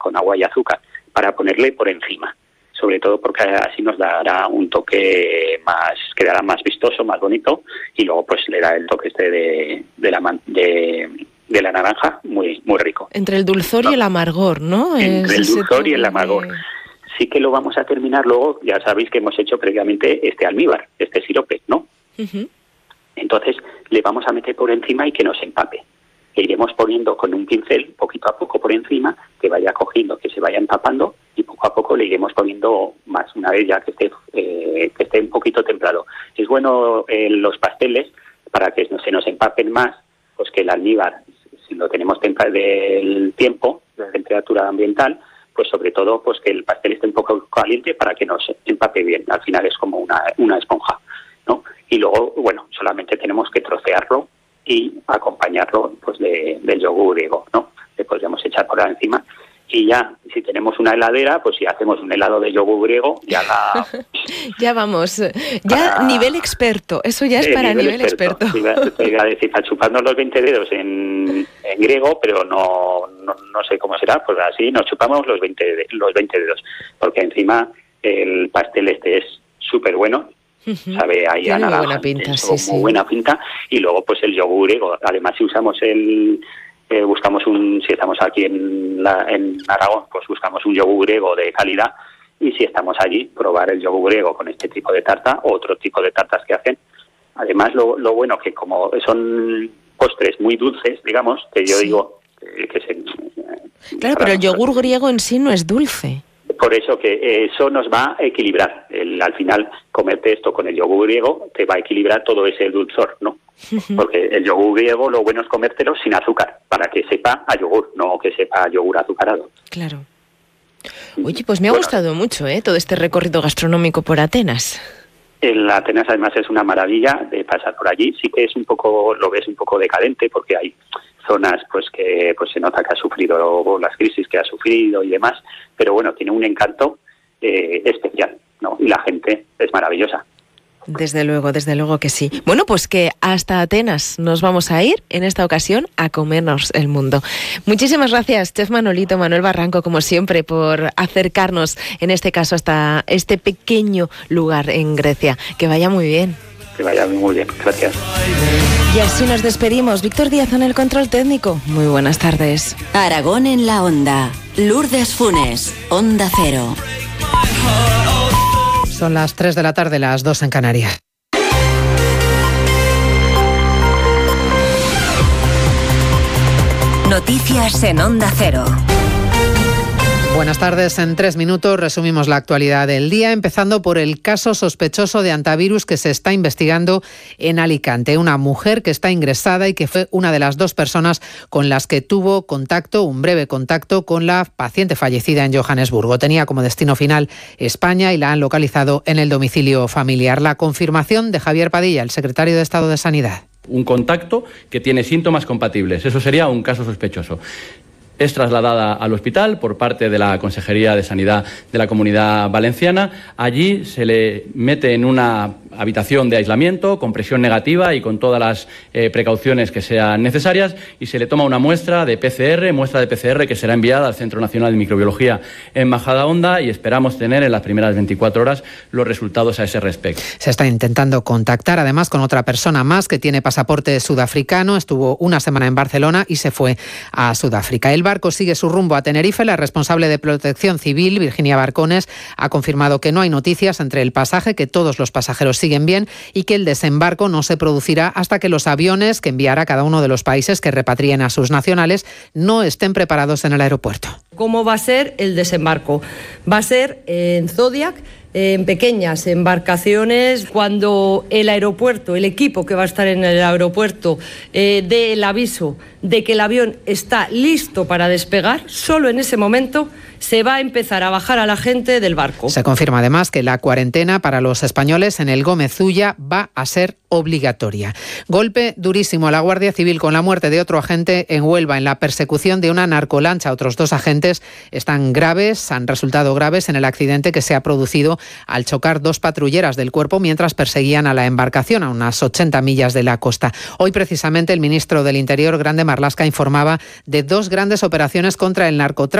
con agua y azúcar para ponerle por encima. Sobre todo porque así nos dará un toque más, quedará más vistoso, más bonito, y luego pues le da el toque de la naranja muy muy rico. Entre el dulzor y el amargor, ¿no? Entre el dulzor y el amargor. Sí que lo vamos a terminar luego, ya sabéis que hemos hecho previamente este almíbar, este sirope, ¿no? Uh-huh. Entonces le vamos a meter por encima y que nos empape. Le iremos poniendo con un pincel poquito a poco por encima, que vaya cogiendo, que se vaya empapando, y poco a poco le iremos poniendo más, una vez ya que esté un poquito templado. Es bueno los pasteles, para que se nos empapen más, pues que el almíbar, si lo tenemos del tiempo, de la temperatura ambiental, pues sobre todo pues que el pastel esté un poco caliente para que nos empape bien. Al final es como una esponja, ¿no? Y luego, bueno, solamente tenemos que trocearlo y acompañarlo pues del yogur griego, ¿no? Le podríamos echar por encima. Y ya, si tenemos una heladera, pues si hacemos un helado de yogur griego, ya ya vamos, ya nivel experto, eso ya es para nivel experto. Te iba a decir, para chuparnos los 20 dedos en griego, pero no sé cómo será, pues así nos chupamos los 20 dedos, porque encima el pastel este es súper bueno. Uh-huh. Sabe ahí a naranja, buena pinta, muy buena pinta, y luego pues el yogur griego, además si usamos buscamos si estamos aquí en Aragón, pues buscamos un yogur griego de calidad, y si estamos allí, probar el yogur griego con este tipo de tarta o otro tipo de tartas que hacen. Además lo bueno que como son postres muy dulces, digamos, que yo digo que se... Claro, pero el yogur griego en sí no es dulce. Por eso que eso nos va a equilibrar. Al final, comerte esto con el yogur griego te va a equilibrar todo ese dulzor, ¿no? Porque el yogur griego lo bueno es comértelo sin azúcar, para que sepa a yogur, no que sepa a yogur azucarado. Claro. Oye, pues me ha gustado mucho, todo este recorrido gastronómico por Atenas. En Atenas además es una maravilla de pasar por allí. Sí que lo ves un poco decadente, porque hay zonas pues que pues se nota que ha sufrido las crisis que ha sufrido y demás, pero bueno, tiene un encanto especial, ¿no? Y la gente es maravillosa. Desde luego que sí. Bueno, pues que hasta Atenas nos vamos a ir en esta ocasión a comernos el mundo. Muchísimas gracias, chef Manolito, Manuel Barranco, como siempre, por acercarnos, en este caso, hasta este pequeño lugar en Grecia. Que vaya muy bien. Que vaya muy bien, gracias. Y así nos despedimos. Víctor Díaz en el control técnico. Muy buenas tardes. Aragón en la onda. Lourdes Funes, Onda Cero. Son las 3 de la tarde, las 2 en Canarias. Noticias en Onda Cero. Buenas tardes. En 3 minutos resumimos la actualidad del día, empezando por el caso sospechoso de hantavirus que se está investigando en Alicante. Una mujer que está ingresada y que fue una de las 2 personas con las que tuvo un breve contacto con la paciente fallecida en Johannesburgo. Tenía como destino final España y la han localizado en el domicilio familiar. La confirmación de Javier Padilla, el secretario de Estado de Sanidad. Un contacto que tiene síntomas compatibles. Eso sería un caso sospechoso. Es trasladada al hospital por parte de la Consejería de Sanidad de la Comunidad Valenciana. Allí se le mete en una habitación de aislamiento con presión negativa y con todas las precauciones que sean necesarias, y se le toma una muestra de PCR que será enviada al Centro Nacional de Microbiología en Majadahonda, y esperamos tener en las primeras 24 horas los resultados a ese respecto. Se está intentando contactar además con otra persona más que tiene pasaporte sudafricano. Estuvo una semana en Barcelona y se fue a Sudáfrica. El barco sigue su rumbo a Tenerife. La responsable de Protección Civil, Virginia Barcones, ha confirmado que no hay noticias entre el pasaje, que todos los pasajeros siguen bien y que el desembarco no se producirá hasta que los aviones que enviará cada uno de los países que repatrien a sus nacionales no estén preparados en el aeropuerto. ¿Cómo va a ser el desembarco? Va a ser en Zodiac, en pequeñas embarcaciones. Cuando el aeropuerto, el equipo que va a estar en el aeropuerto dé el aviso de que el avión está listo para despegar, solo en ese momento se va a empezar a bajar a la gente del barco. Se confirma además que la cuarentena para los españoles en el Gómez Ulla va a ser obligatoria. Golpe durísimo a la Guardia Civil con la muerte de otro agente en Huelva en la persecución de una narcolancha. Otros 2 agentes han resultado graves en el accidente que se ha producido al chocar 2 patrulleras del cuerpo mientras perseguían a la embarcación a unas 80 millas de la costa. Hoy precisamente el ministro del Interior, Grande Marlaska, informaba de 2 grandes operaciones contra el narcotráfico